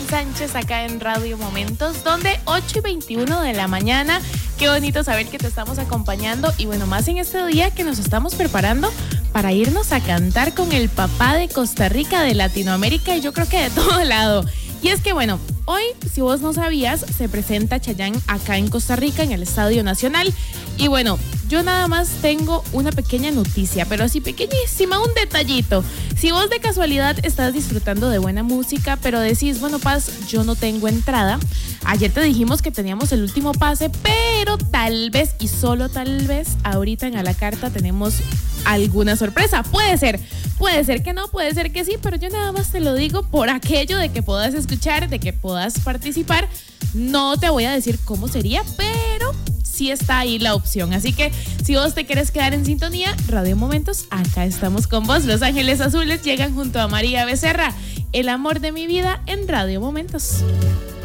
Sánchez acá en Radio Momentos, donde 8:21 de la mañana. Qué bonito saber que te estamos acompañando y bueno, más en este día que nos estamos preparando para irnos a cantar con el papá de Costa Rica, de Latinoamérica y yo creo que de todo lado. Y es que bueno, hoy, si vos no sabías, se presenta Chayanne acá en Costa Rica, en el Estadio Nacional. Y bueno, yo nada más tengo una pequeña noticia, pero así pequeñísima, un detallito. Si vos de casualidad estás disfrutando de buena música, pero decís, bueno, Paz, yo no tengo entrada. Ayer te dijimos que teníamos el último pase, pero tal vez, y solo tal vez, ahorita en A la Carta tenemos alguna sorpresa. Puede ser que no, puede ser que sí, pero yo nada más te lo digo por aquello de que puedas escuchar, de que puedas participar. No te voy a decir cómo sería, pero sí está ahí la opción. Así que si vos te quieres quedar en sintonía, Radio Momentos, acá estamos con vos. Los Ángeles Azules llegan junto a María Becerra. El amor de mi vida en Radio Momentos.